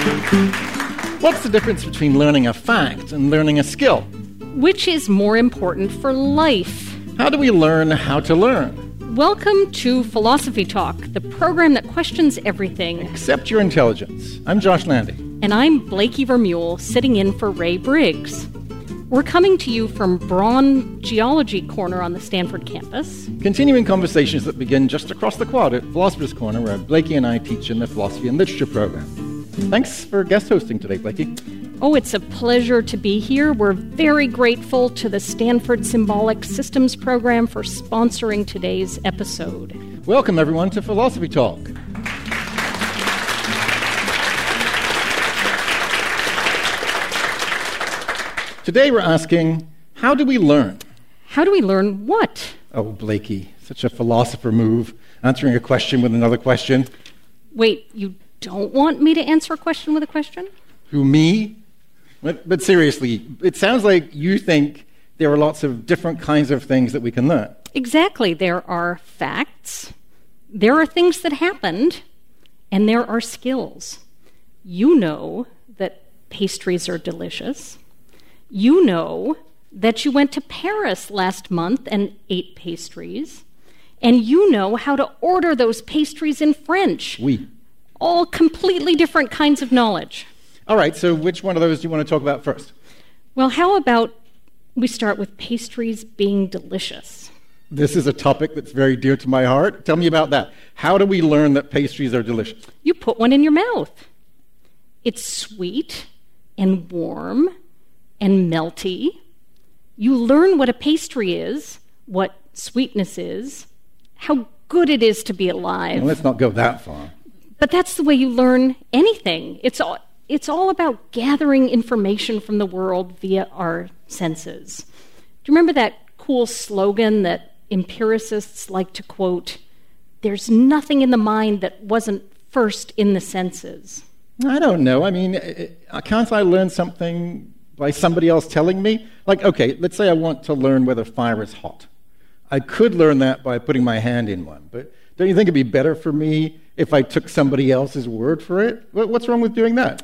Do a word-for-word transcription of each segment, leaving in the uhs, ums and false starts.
What's the difference between learning a fact and learning a skill? Which is more important for life? How do we learn how to learn? Welcome to Philosophy Talk, the program that questions everything. Except your intelligence. I'm Josh Landy. And I'm Blakey Vermeulen, sitting in for Ray Briggs. We're coming to you from Braun Geology Corner on the Stanford campus. Continuing conversations that begin just across the quad at Philosopher's Corner, where Blakey and I teach in the Philosophy and Literature program. Thanks for guest hosting today, Blakey. Oh, it's a pleasure to be here. We're very grateful to the Stanford Symbolic Systems program for sponsoring today's episode. Welcome, everyone, to Philosophy Talk. Today we're asking, how do we learn? How do we learn what? Oh, Blakey, such a philosopher move, answering a question with another question. Wait, you don't want me to answer a question with a question? Who, me? But, but seriously, it sounds like you think there are lots of different kinds of things that we can learn. Exactly. There are facts, there are things that happened, and there are skills. You know that pastries are delicious. You know that you went to Paris last month and ate pastries. And you know how to order those pastries in French. Oui. All completely different kinds of knowledge. All right, so which one of those do you want to talk about first? Well, how about we start with pastries being delicious? This is a topic that's very dear to my heart. Tell me about that. How do we learn that pastries are delicious? You put one in your mouth. It's sweet and warm and melty. You learn what a pastry is, what sweetness is, how good it is to be alive. Well, let's not go that far. But that's the way you learn anything. It's all, it's all about gathering information from the world via our senses. Do you remember that cool slogan that empiricists like to quote, "There's nothing in the mind that wasn't first in the senses"? I don't know. I mean, can't I learn something by somebody else telling me? Like, okay, let's say I want to learn whether fire is hot. I could learn that by putting my hand in one, but don't you think it'd be better for me if I took somebody else's word for it? What's wrong with doing that?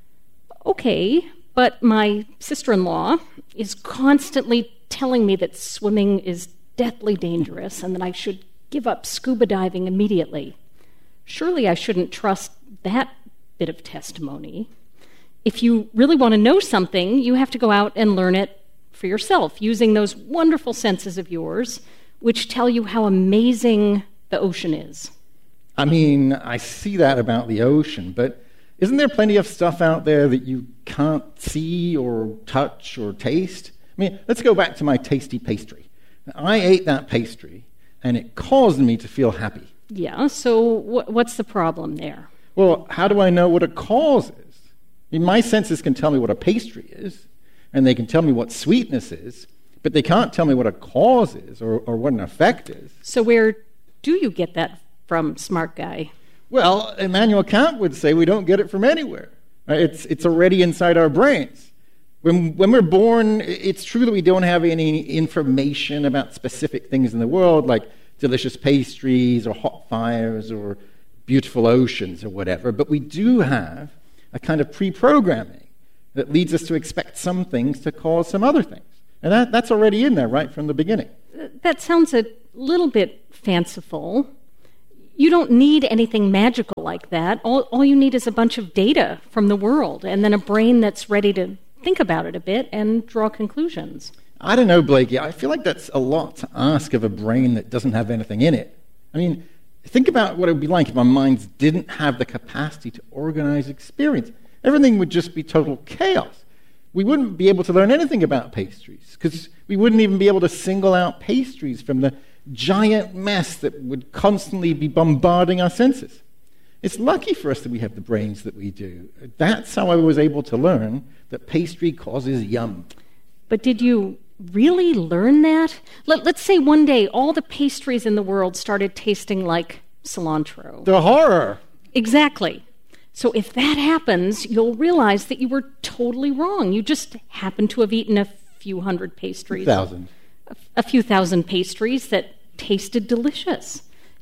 Okay, but my sister-in-law is constantly telling me that swimming is deathly dangerous and that I should give up scuba diving immediately. Surely I shouldn't trust that bit of testimony. If you really want to know something, you have to go out and learn it for yourself, using those wonderful senses of yours, which tell you how amazing the ocean is. I mean, I see that about the ocean, but isn't there plenty of stuff out there that you can't see or touch or taste? I mean, let's go back to my tasty pastry. I ate that pastry, and it caused me to feel happy. Yeah, so wh- what's the problem there? Well, how do I know what a cause is? I mean, my senses can tell me what a pastry is, and they can tell me what sweetness is, but they can't tell me what a cause is or, or what an effect is. So where do you get that from, smart guy? Well, Immanuel Kant would say we don't get it from anywhere. It's, it's already inside our brains. When, when we're born, it's true that we don't have any information about specific things in the world, like delicious pastries or hot fires or beautiful oceans or whatever, but we do have a kind of pre-programming that leads us to expect some things to cause some other things. And that, that's already in there right from the beginning. That sounds a little bit fanciful. You don't need anything magical like that. All, all you need is a bunch of data from the world and then a brain that's ready to think about it a bit and draw conclusions. I don't know, Blakey. I feel like that's a lot to ask of a brain that doesn't have anything in it. I mean, think about what it would be like if our minds didn't have the capacity to organize experience. Everything would just be total chaos. We wouldn't be able to learn anything about pastries because we wouldn't even be able to single out pastries from the giant mess that would constantly be bombarding our senses. It's lucky for us that we have the brains that we do. That's how I was able to learn that pastry causes yum. But did you really learn that? Let, let's say one day all the pastries in the world started tasting like cilantro. The horror. Exactly. So if that happens, you'll realize that you were totally wrong. You just happened to have eaten a few hundred pastries. Thousand. A, a few thousand pastries that tasted delicious.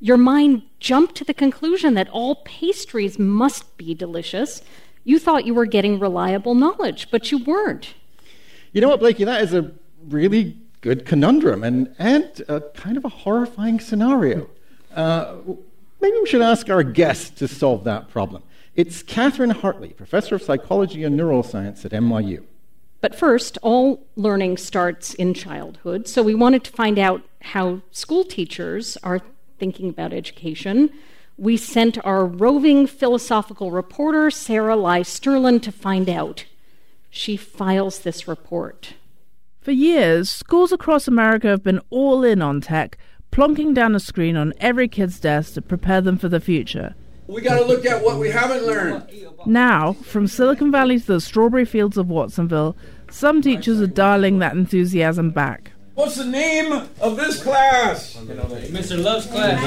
Your mind jumped to the conclusion that all pastries must be delicious. You thought you were getting reliable knowledge, but you weren't. You know what, Blakey? That is a really good conundrum and, and a kind of a horrifying scenario. Uh, maybe we should ask our guest to solve that problem. It's Catherine Hartley, professor of psychology and neuroscience at N Y U. But first, all learning starts in childhood, so we wanted to find out how school teachers are thinking about education. We sent our roving philosophical reporter, Sarah Lai Sterlin, to find out. She files this report. For years, schools across America have been all in on tech, plonking down a screen on every kid's desk to prepare them for the future. We got to look at what we haven't learned. Now, from Silicon Valley to the strawberry fields of Watsonville, some teachers are dialing that enthusiasm back. What's the name of this class? Mister Love's class.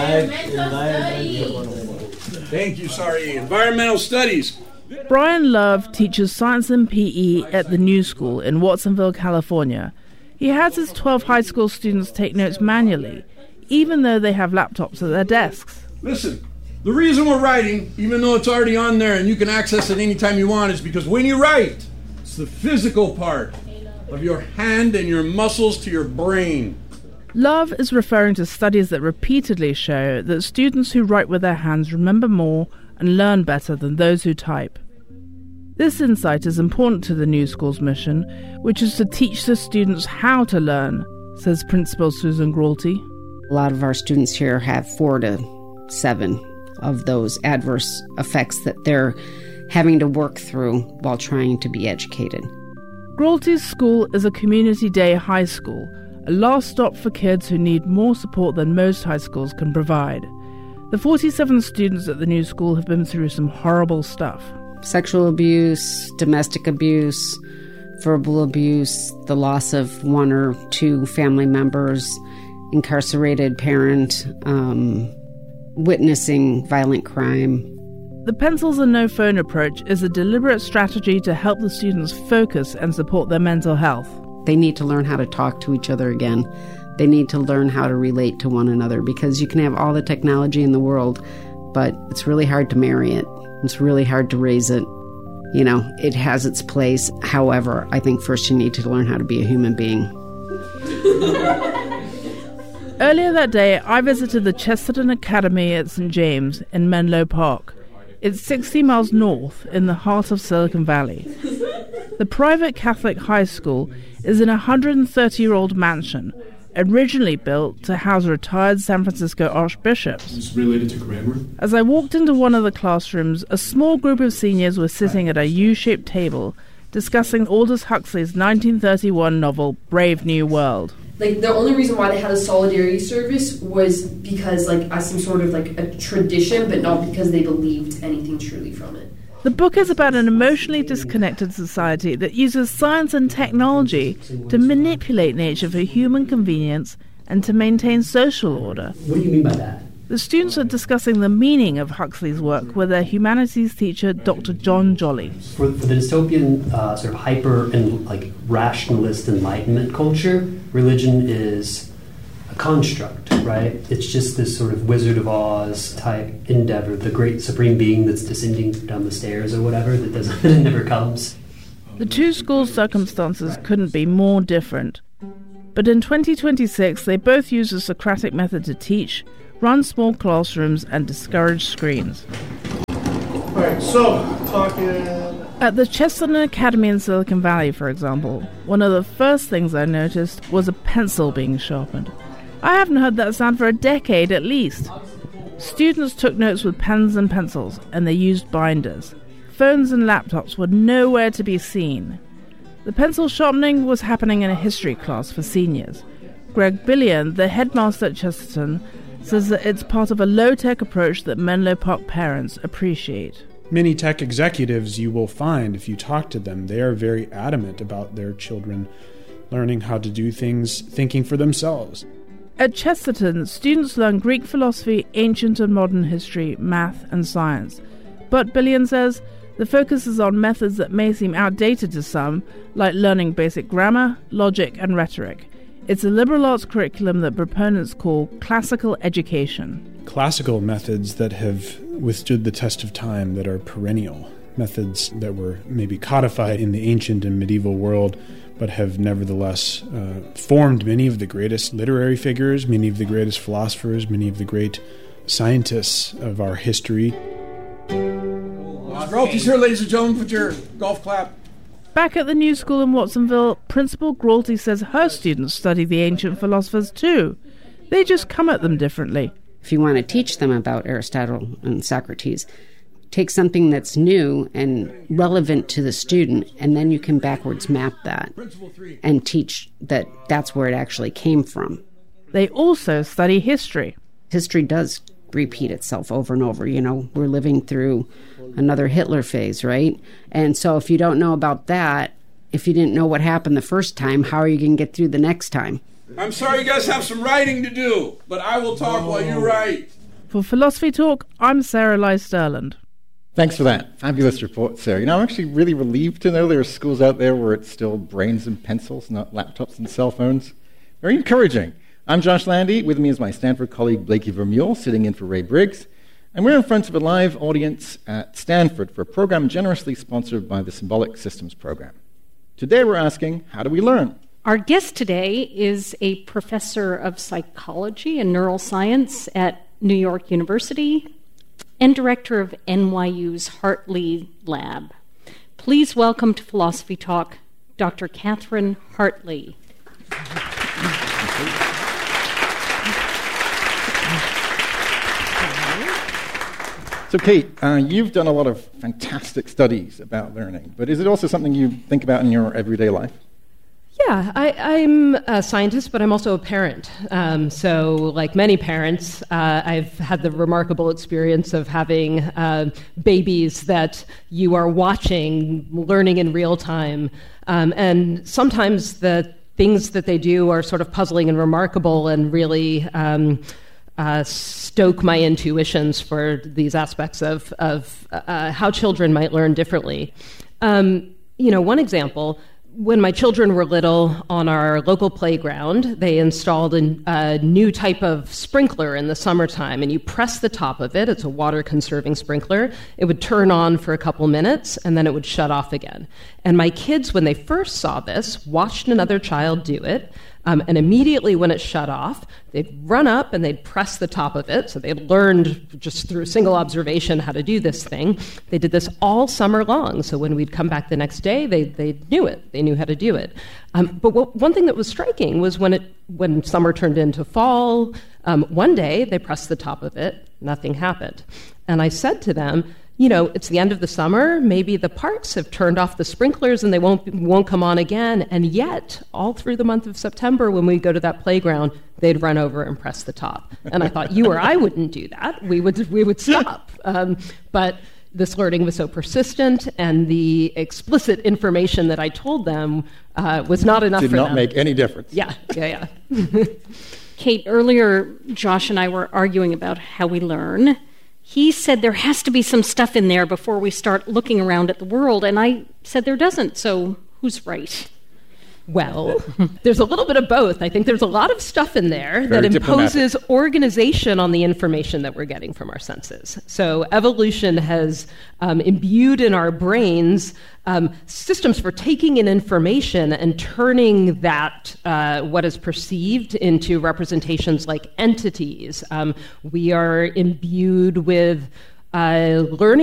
Thank you, sorry. Environmental Studies. Brian Love teaches science and P E at the New School in Watsonville, California. He has his twelve high school students take notes manually, even though they have laptops at their desks. Listen, the reason we're writing, even though it's already on there and you can access it anytime you want, is because when you write, it's the physical part of your hand and your muscles to your brain. Love is referring to studies that repeatedly show that students who write with their hands remember more and learn better than those who type. This insight is important to the New School's mission, which is to teach the students how to learn, says Principal Susan Gralty. A lot of our students here have four to seven of those adverse effects that they're having to work through while trying to be educated. Gralty's school is a community day high school, a last stop for kids who need more support than most high schools can provide. The forty-seven students at the New School have been through some horrible stuff. Sexual abuse, domestic abuse, verbal abuse, the loss of one or two family members, incarcerated parent, um, witnessing violent crime. The pencils and no phone approach is a deliberate strategy to help the students focus and support their mental health. They need to learn how to talk to each other again. They need to learn how to relate to one another, because you can have all the technology in the world, but it's really hard to marry it. It's really hard to raise it. You know, it has its place. However, I think first you need to learn how to be a human being. Earlier that day, I visited the Chesterton Academy at Saint James in Menlo Park. It's sixty miles north in the heart of Silicon Valley. The private Catholic high school is in a one hundred thirty-year-old mansion, originally built to house retired San Francisco archbishops. It's related to grammar. As I walked into one of the classrooms, a small group of seniors were sitting at a U-shaped table discussing Aldous Huxley's nineteen thirty-one novel, Brave New World. Like, the only reason why they had a solidarity service was because, like, as some sort of, like, a tradition, but not because they believed anything truly from it. The book is about an emotionally disconnected society that uses science and technology to manipulate nature for human convenience and to maintain social order. What do you mean by that? The students are discussing the meaning of Huxley's work with their humanities teacher, Doctor John Jolly. For, for the dystopian uh, sort of hyper and like rationalist Enlightenment culture, religion is a construct, right? It's just this sort of Wizard of Oz type endeavor, the great supreme being that's descending down the stairs or whatever that doesn't that never comes. The two schools' circumstances couldn't be more different. But in twenty twenty-six, they both use the Socratic method to teach, run small classrooms, and discourage screens. All right, so talking. At the Chesterton Academy in Silicon Valley, for example, one of the first things I noticed was a pencil being sharpened. I haven't heard that sound for a decade at least. Students took notes with pens and pencils, and they used binders. Phones and laptops were nowhere to be seen. The pencil sharpening was happening in a history class for seniors. Greg Billion, the headmaster at Chesterton, says that it's part of a low-tech approach that Menlo Park parents appreciate. Many tech executives you will find, if you talk to them, they are very adamant about their children learning how to do things, thinking for themselves. At Chesterton, students learn Greek philosophy, ancient and modern history, math and science. But Billion says the focus is on methods that may seem outdated to some, like learning basic grammar, logic and rhetoric. It's a liberal arts curriculum that proponents call classical education. classical methods that have withstood the test of time, that are perennial, methods that were maybe codified in the ancient and medieval world, but have nevertheless uh, formed many of the greatest literary figures, many of the greatest philosophers, many of the great scientists of our history. Gralte's here, ladies and gentlemen. Put your golf clap. Back at the new school in Watsonville, Principal Gralte says her students study the ancient philosophers too. They just come at them differently. If you want to teach them about Aristotle and Socrates, take something that's new and relevant to the student, and then you can backwards map that and teach that that's where it actually came from. They also study history. History does repeat itself over and over. You know, we're living through another Hitler phase, right? And so if you don't know about that, if you didn't know what happened the first time, how are you going to get through the next time? I'm sorry you guys have some writing to do, but I will talk oh. while you write. For Philosophy Talk, I'm Sarah Lai Sterland. Thanks for that. Fabulous report, Sarah. You know, I'm actually really relieved to know there are schools out there where it's still brains and pencils, not laptops and cell phones. Very encouraging. I'm Josh Landy. With me is my Stanford colleague, Blakey Vermeulen, sitting in for Ray Briggs. And we're in front of a live audience at Stanford for a program generously sponsored by the Symbolic Systems Program. Today we're asking, how do we learn? Our guest today is a professor of psychology and neuroscience at New York University and director of N Y U's Hartley Lab. Please welcome to Philosophy Talk, Doctor Catherine Hartley. So, Kate, uh, you've done a lot of fantastic studies about learning, but is it also something you think about in your everyday life? Yeah, I, I'm a scientist, but I'm also a parent. Um, so, like many parents, uh, I've had the remarkable experience of having uh, babies that you are watching, learning in real time. Um, and sometimes the things that they do are sort of puzzling and remarkable and really um, uh, stoke my intuitions for these aspects of, of uh, how children might learn differently. Um, you know, one example, when my children were little, on our local playground, they installed a, a new type of sprinkler in the summertime, and you press the top of it. It's a water-conserving sprinkler. It would turn on for a couple minutes, and then it would shut off again. And my kids, when they first saw this, watched another child do it, um, and immediately when it shut off, they'd run up and they'd press the top of it. So they'd learned just through single observation how to do this thing. They did this all summer long. So when we'd come back the next day, they they knew it. They knew how to do it. Um, but what, one thing that was striking was when it when summer turned into fall, um, one day they pressed the top of it, nothing happened. And I said to them, you know, it's the end of the summer, maybe the parks have turned off the sprinklers and they won't won't come on again, and yet, all through the month of September, when we go to that playground, they'd run over and press the top. And I thought, you or I wouldn't do that. We would we would stop. Um, but this learning was so persistent, and the explicit information that I told them uh, was not enough Did for them. Did not make any difference. Yeah, yeah, yeah. Kate, earlier, Josh and I were arguing about how we learn. He said there has to be some stuff in there before we start looking around at the world, and I said there doesn't, so who's right? Well, there's a little bit of both. I think there's a lot of stuff in there Very that imposes diplomatic. organization on the information that we're getting from our senses. So evolution has um, imbued in our brains um, systems for taking in information and turning that, uh, what is perceived, into representations like entities. Um, we are imbued with uh, learning